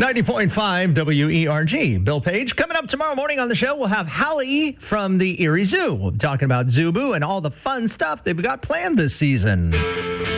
90.5 WERG. Bill Page. Coming up tomorrow morning on the show, we'll have Hallie from the Erie Zoo talking about Zubu and all the fun stuff they've got planned this season.